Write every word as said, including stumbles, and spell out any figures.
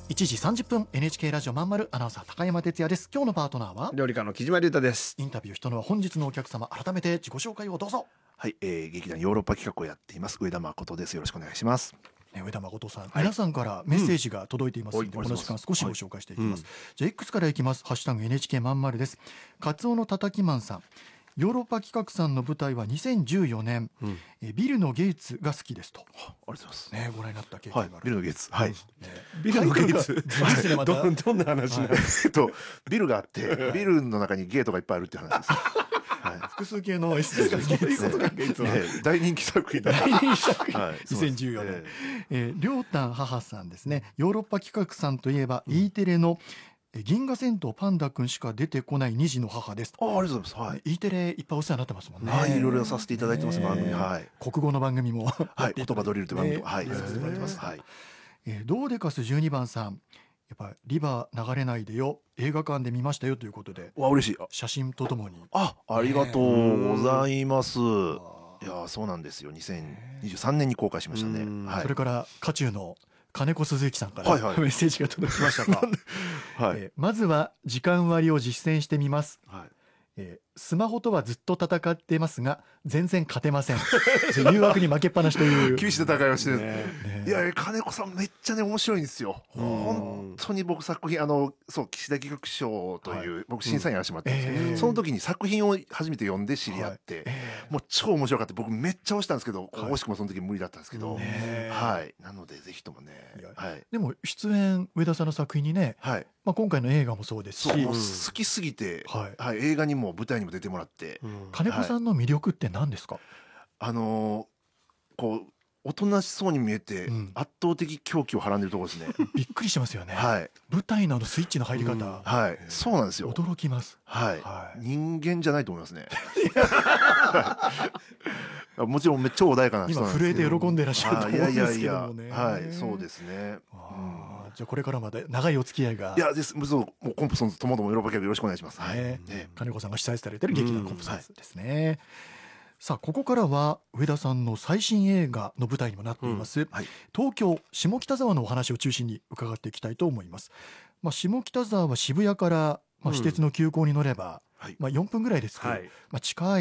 いちじさんじゅっぷん エヌエイチケー ラジオまんまるアナウンサー高山哲也です。今日のパートナーは料理家の木島龍太です。 インタビューしたのは本日のお客様、改めて自己紹介をどうぞ。 はい、えー、劇団ヨーロッパ企画をやっています上田誠です。よろしくお願いします。 上田誠さん、 はい、 皆さんからメッセージが届いていますので、 うん、 この時間少しご紹介していきます、 はい、うん、 じゃあ X からいきます。ハッシュタグ エヌエイチケー まんまるです。カツオのたたきマンさん、ヨーロッパ企画さんの舞台はにせんじゅうよねん、うん、えビルのゲイツが好きですと。 ありがとうございます、 ね、ご覧になった経験がある、 はい、ビルのゲイツ、はい、ね、 ビルのゲイツ、 ねま、 ど, どんな話なんですか、 はい、ビルがあってビルの中にゲイとかいっぱいあるっていう話ですはい、 複数形の エス ですか、 そういうことがゲイツは、ね、大人気作品だ大人気作品、はい、にせんじゅうよねん、 ええー、りょうたん母さんですね。ヨーロッパ企画さんといえば、うん、E テレの銀河戦闘パンダくんしか出てこないに児の母です。 あ、ありがとうございます、はい、 E テレいっぱいお世話になってますもんね。 はい、いろいろさせていただいてます、ね、番組、はい、 国語の番組もはい、言葉ドリルという番組も、ね、はい、させていただいてます、はい、 えー、ドーデカスじゅうにばんさん、やっぱリバー流れないでよ、映画館で見ましたよということで、 わ、嬉しい、 写真とともに、 あ、ありがとうございます。いや、そうなんですよ、にせんにじゅうさんねんに公開しましたね、はい、それから渦中の金子鈴之さんから、はいはい、メッセージが届きましたか、はい、えー、まずは時間割を実践してみます、はい、えー、スマホとはずっと戦ってますが全然勝てません誘惑に負けっぱなしという厳しい戦いをしてる、ねね、いや金子さんめっちゃね面白いんですよ。本当に僕作品あのそう岸田企画賞という、はい、僕審査員やらせてもらってるんですけど、うん、その時に作品を初めて読んで知り合って、はい、えー、もう超面白かった。僕めっちゃ推したんですけど、はい、惜しくもその時無理だったんですけど、はい、なのでぜひともね、はい、 でも出演上田さんの作品にね、はい、まあ、今回の映画もそうですし、 そうもう好きすぎて、はいはい、映画にも舞台にも出てもらって、 うん、金子さんの魅力って何ですか？はい、 あのー、こうおとなしそうに見えて、うん、圧倒的狂気をはらんでるところですね。 びっくりしますよね、 はい、 舞台のあのスイッチの入り方、うん、 はい、そうなんですよ。 驚きます、 はい、はい、人間じゃないと思いますねもちろんめっちゃ穏やかな人なんですけど、 今震えて喜んでいらっしゃると思うんですけどもね。 いやいやいや、はい、そうですね、 うん、じゃあこれからまで長いお付き合いが、 いやです、もうコンプソンズともどもヨーロッパ企画よろしくお願いします、はい、ねね、金子さんが主催されている劇団コンプソンズですね、はい、さあここからは上田さんの最新映画の舞台にもなっています、うん、はい、東京下北沢のお話を中心に伺っていきたいと思います。まあ、下北沢は渋谷から、まあ、私鉄の急行に乗れば、うん、まあ、よんぷんぐらいですけど、はい、まあ、近い